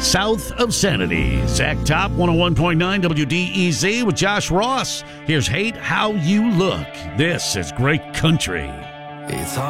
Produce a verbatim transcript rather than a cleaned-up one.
South of Sanity. Zach Top, one oh one point nine W D E Z with Josh Ross. Here's Hate How You Look. This is great country. It's hard.